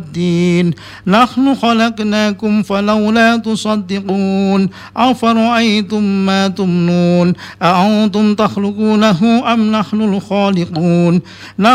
الدين نحن خلقناكم فلولا تصدقون أفرأيتم ما تمنون أأنتم تخلقونه أم نحن الخالقون